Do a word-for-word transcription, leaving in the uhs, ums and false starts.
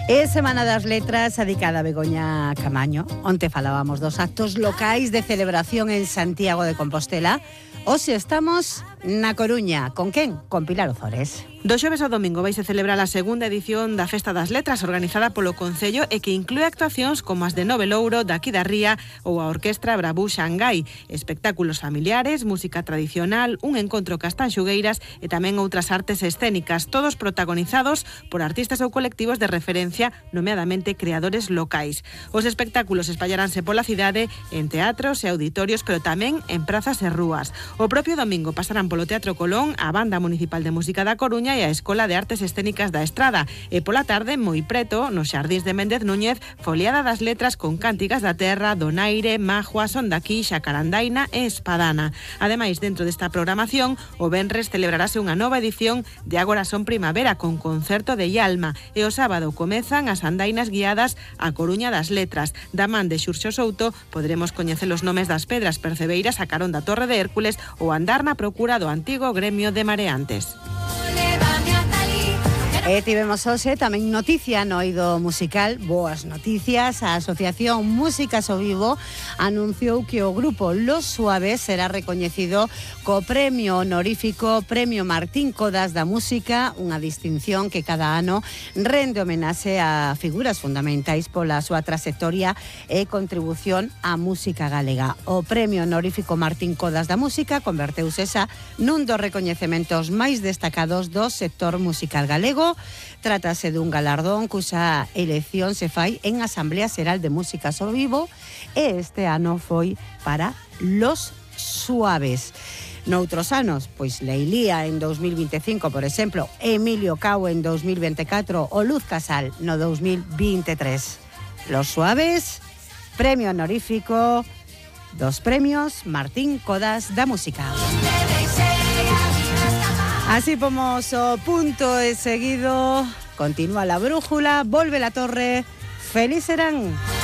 É Semana das Letras dedicada a Begoña Camaño. Onte falábamos dos actos locais de celebración en Santiago de Compostela. Hoxe estamos na Coruña. Con quen? Con Pilar Ozores. Do xoves ao domingo vais a celebrar a segunda edición da Festa das Letras organizada polo Concello e que inclúe actuacións como as de Nove Louro, daqui da Ría ou a Orquestra Brabú Xangai, espectáculos familiares, música tradicional, un encontro cas tanxugueiras e tamén outras artes escénicas, todos protagonizados por artistas ou colectivos de referencia, nomeadamente creadores locais. Os espectáculos espallaránse pola cidade en teatros e auditorios, pero tamén en prazas e rúas. O propio domingo pasarán polo Teatro Colón a Banda Municipal de Música da Coruña e a Escola de Artes Escénicas da Estrada. E pola tarde, moi preto, nos xardíns de Méndez Núñez, foliada das letras con cánticas da terra, donaire, majua, son daqui, xacarandaina e espadana. Ademais, dentro desta programación, o venres celebrarase unha nova edición de Agora son Primavera con concerto de Ialma e o sábado comezan as andainas guiadas a Coruña das Letras. Da man de Xurxo Souto poderemos coñecer os nomes das pedras percebeiras a carón da Torre de Hércules ou andar na procura do antigo gremio de mareantes. E tivemos hoxe tamén noticia no eido musical, boas noticias. A Asociación Músicas ao Vivo anunciou que o grupo Los Suaves será recoñecido co premio honorífico Premio Martín Codas da Música, unha distinción que cada ano rende homenaxe a figuras fundamentais pola súa trayectoria e contribución á música galega. O Premio Honorífico Martín Codas da Música converteuse xa nun dos recoñecementos máis destacados do sector musical galego. Trátase dun galardón cuxa elección se fai en Asamblea Xeral de Músicas ao Vivo e este ano foi para Los Suaves. Noutros anos, pois Leilía en dous mil vinte e cinco, por exemplo, Emilio Cao en dous mil vinte e catro o Luz Casal no dous mil vinte e tres. Los Suaves, premio honorífico dos premios Martín Codas da Música. Así pomos o punto e seguido, continúa la brújula, volve la torre, feliz serán.